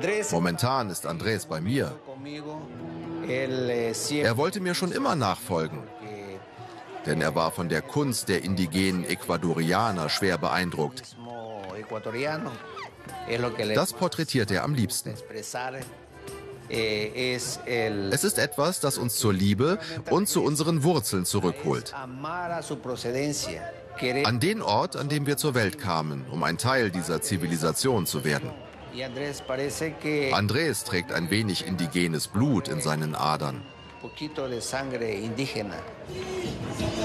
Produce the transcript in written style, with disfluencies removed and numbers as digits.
Momentan ist Andrés bei mir. Er wollte mir schon immer nachfolgen, denn er war von der Kunst der indigenen Ecuadorianer schwer beeindruckt. Das porträtiert er am liebsten. Es ist etwas, das uns zur Liebe und zu unseren Wurzeln zurückholt. An den Ort, an dem wir zur Welt kamen, um ein Teil dieser Zivilisation zu werden. Andrés trägt ein wenig indigenes Blut in seinen Adern.